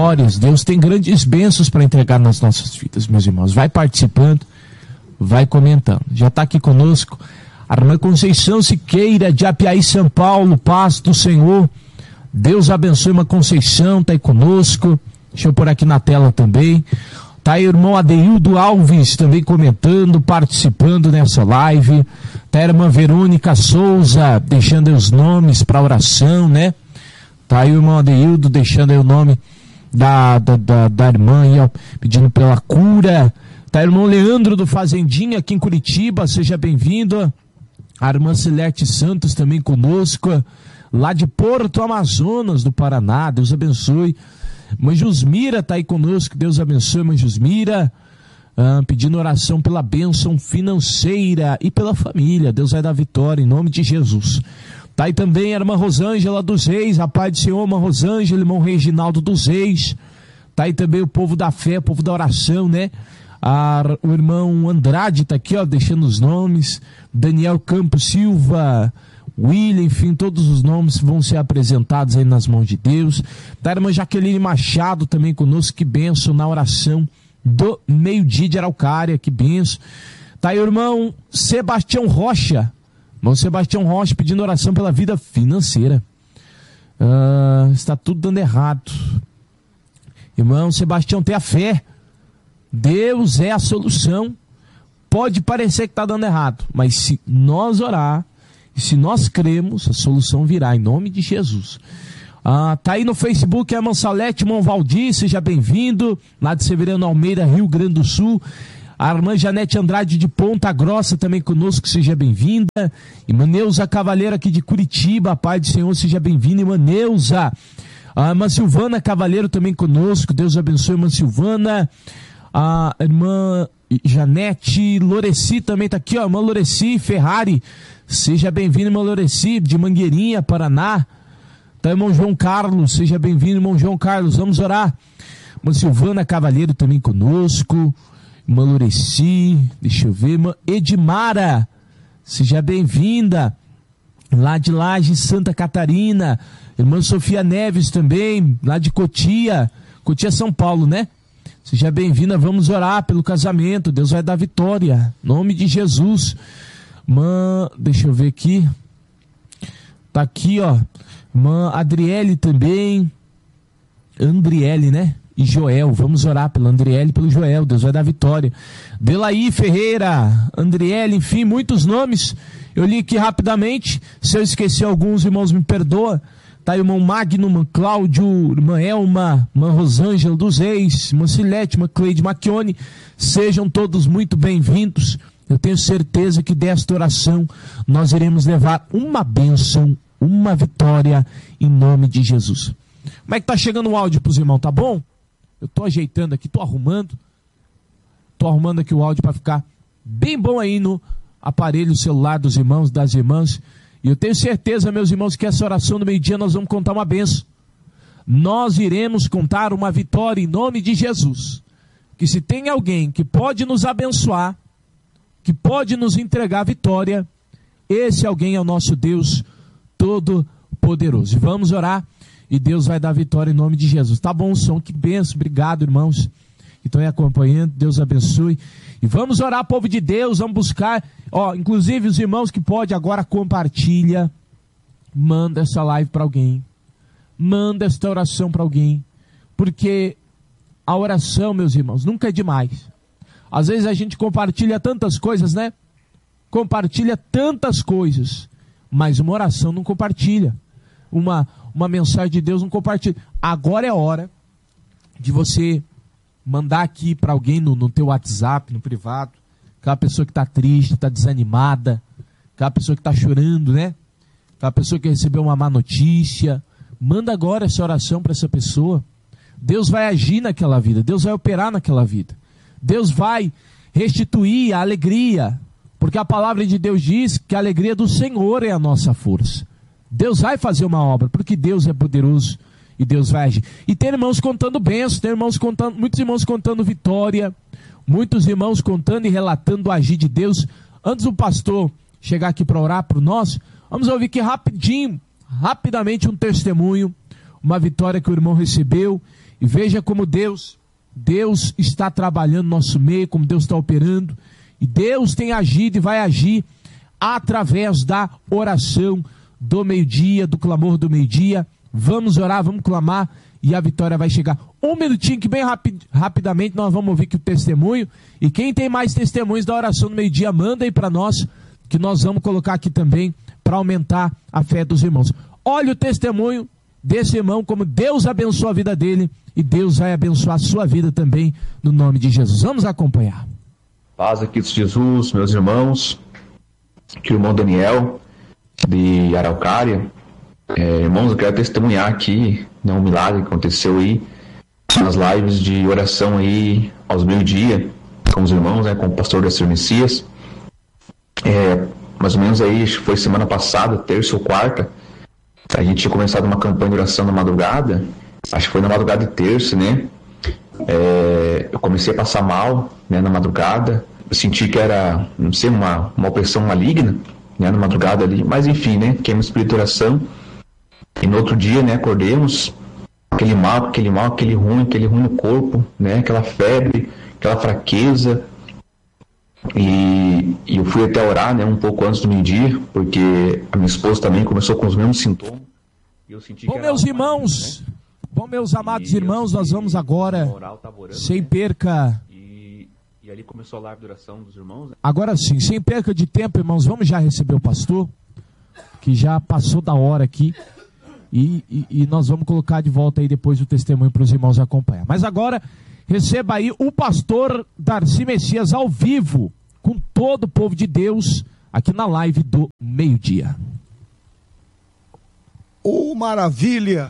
vitórias. Deus tem grandes bênçãos para entregar nas nossas vidas, meus irmãos. Vai participando, vai comentando. Já está aqui conosco a irmã Conceição Siqueira, de Apiaí, São Paulo. Paz do Senhor. Deus abençoe, irmã Conceição, está aí conosco. Deixa eu pôr aqui na tela também. Tá aí o irmão Adeildo Alves também comentando, participando nessa live. Tá aí a irmã Verônica Souza deixando aí os nomes para oração, né? Tá aí o irmão Adeildo deixando aí o nome da irmã aí, ó, pedindo pela cura. Tá aí o irmão Leandro do Fazendinha aqui em Curitiba, seja bem-vindo. A irmã Celeste Santos também conosco, lá de Porto Amazonas, do Paraná. Deus abençoe. Mãe Jusmira está aí conosco, Deus abençoe, mãe Jusmira, pedindo oração pela bênção financeira e pela família. Deus vai dar vitória em nome de Jesus. Está aí também a irmã Rosângela dos Reis, a paz do Senhor, irmã Rosângela, irmão Reginaldo dos Reis. Está aí também o povo da fé, o povo da oração, né? O irmão Andrade está aqui, ó, deixando os nomes. Daniel Campos Silva, William, enfim, todos os nomes vão ser apresentados aí nas mãos de Deus. Da irmã Jaqueline Machado também conosco, que benção na oração do meio-dia de Araucária, que benção. Tá aí o irmão Sebastião Rocha, pedindo oração pela vida financeira. Está tudo dando errado. Irmão Sebastião, tenha fé. Deus é a solução. Pode parecer que está dando errado, mas se nós orar, e se nós cremos, a solução virá em nome de Jesus. Tá aí no Facebook a irmã Salete, irmão Valdir, seja bem-vindo, lá de Severiano Almeida, Rio Grande do Sul. A irmã Janete Andrade de Ponta Grossa também conosco, seja bem-vinda. Irmã Neuza Cavaleiro aqui de Curitiba, a paz do Senhor, seja bem-vinda, irmã Neuza. A irmã Silvana Cavaleiro também conosco, Deus abençoe, irmã Silvana. A irmã Janete Loreci também está aqui, ó, irmã Loreci Ferrari, seja bem-vindo, irmã Loreci, de Mangueirinha, Paraná. Tá, irmão João Carlos, seja bem-vindo, irmão João Carlos, vamos orar. Irmã Silvana Cavaleiro também conosco, irmã Loreci, deixa eu ver, irmã Edmara, seja bem-vinda, lá de Laje, Santa Catarina. Irmã Sofia Neves também, lá de Cotia, São Paulo, né? Seja bem-vinda, vamos orar pelo casamento, Deus vai dar vitória, em nome de Jesus. Deixa eu ver aqui, tá aqui, ó, irmã Adriele também, Andriele, né? E Joel, vamos orar pela Andriele e pelo Joel, Deus vai dar vitória. Delaí Ferreira, Andriele, enfim, muitos nomes, eu li aqui rapidamente, se eu esqueci alguns, irmãos, me perdoa. Tá aí o irmão Magno, irmão Cláudio, irmã Elma, irmã Rosângela dos Reis, irmã Silete, irmã Cleide Macchione, sejam todos muito bem-vindos. Eu tenho certeza que desta oração nós iremos levar uma bênção, uma vitória em nome de Jesus. Como é que tá chegando o áudio pros irmãos, tá bom? Eu tô ajeitando aqui, tô arrumando aqui o áudio para ficar bem bom aí no aparelho celular dos irmãos, das irmãs. E eu tenho certeza, meus irmãos, que essa oração do meio-dia nós vamos contar uma bênção. Nós iremos contar uma vitória em nome de Jesus. Que se tem alguém que pode nos abençoar, que pode nos entregar a vitória, esse alguém é o nosso Deus Todo-Poderoso. E vamos orar e Deus vai dar vitória em nome de Jesus. Tá bom o som, que bênção, obrigado, irmãos que estão aí acompanhando, Deus abençoe. E vamos orar, povo de Deus, vamos buscar, inclusive os irmãos que podem agora compartilha, manda essa live para alguém, manda esta oração para alguém, porque a oração, meus irmãos, nunca é demais. Às vezes a gente compartilha tantas coisas, né? Compartilha tantas coisas, mas uma oração não compartilha, uma mensagem de Deus não compartilha. Agora é hora de você mandar aqui para alguém no teu WhatsApp, no privado, aquela pessoa que está triste, está desanimada, aquela pessoa que está chorando, né? Aquela pessoa que recebeu uma má notícia, manda agora essa oração para essa pessoa. Deus vai agir naquela vida, Deus vai operar naquela vida, Deus vai restituir a alegria, porque a palavra de Deus diz que a alegria do Senhor é a nossa força. Deus vai fazer uma obra, porque Deus é poderoso. E Deus vai agir. E tem irmãos contando bênçãos, muitos irmãos contando vitória, muitos irmãos contando e relatando o agir de Deus. Antes do pastor chegar aqui para orar por nós, vamos ouvir aqui rapidamente um testemunho. uma vitória que o irmão recebeu. E veja como Deus está trabalhando no nosso meio, como Deus está operando. E Deus tem agido e vai agir através da oração do meio-dia, do clamor do meio-dia. Vamos orar, vamos clamar e a vitória vai chegar. Um minutinho que bem rapidamente nós vamos ouvir aqui o testemunho. E quem tem mais testemunhos da oração do meio-dia, manda aí para nós, que nós vamos colocar aqui também para aumentar a fé dos irmãos. Olha o testemunho desse irmão, como Deus abençoa a vida dele e Deus vai abençoar a sua vida também, no nome de Jesus. Vamos acompanhar. Paz aqui de Jesus, meus irmãos, aqui o irmão Daniel, de Araucária. Irmãos, eu quero testemunhar aqui, né, um milagre que aconteceu aí, nas lives de oração aí, aos meio-dia, com os irmãos, né, com o pastor Darcy Messias. Mais ou menos aí, acho que foi semana passada, terça ou quarta, a gente tinha começado uma campanha de oração na madrugada, acho que foi na madrugada de terça, né? Eu comecei a passar mal, né, na madrugada, eu senti que era, não sei, uma opressão maligna, né, na madrugada ali, mas enfim, né, queima o espírito de oração, e no outro dia, né, acordemos, aquele mal, aquele ruim no corpo, né, aquela febre, aquela fraqueza, e eu fui até orar, né, um pouco antes do meio-dia, porque a minha esposa também começou com os mesmos sintomas. E eu senti bom, meus irmãos, né? Bom, meus amados irmãos, nós vamos agora, sem perca... E ali começou a live de oração dos irmãos. Né? Agora sim, sem perca de tempo, irmãos, vamos já receber o pastor, que já passou da hora aqui, e nós vamos colocar de volta aí depois o testemunho para os irmãos acompanhar. Mas agora, receba aí o pastor Darcy Messias ao vivo, com todo o povo de Deus, aqui na live do meio-dia. Oh, maravilha!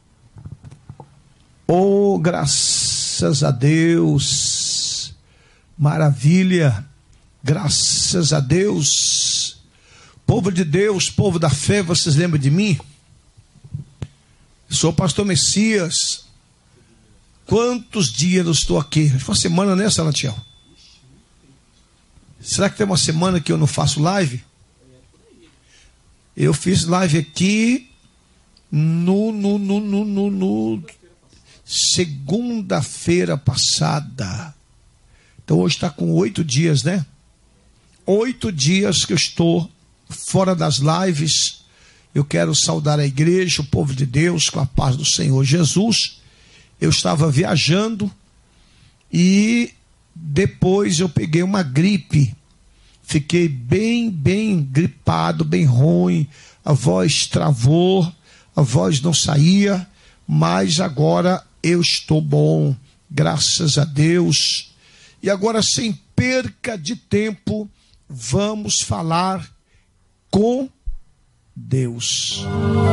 Oh, graças a Deus! Maravilha! Graças a Deus! Povo de Deus, povo da fé, vocês lembram de mim? Sou o pastor Messias. Quantos dias eu estou aqui? Foi uma semana, né, Salatiel? Será que tem uma semana que eu não faço live? Eu fiz live aqui no segunda-feira passada. Então hoje está com 8 dias, né? 8 dias que eu estou fora das lives. Eu quero saudar a igreja, o povo de Deus, com a paz do Senhor Jesus. Eu estava viajando e depois eu peguei uma gripe. Fiquei bem gripado, bem ruim. A voz travou, a voz não saía, mas agora eu estou bom, graças a Deus. E agora, sem perca de tempo, vamos falar com Deus.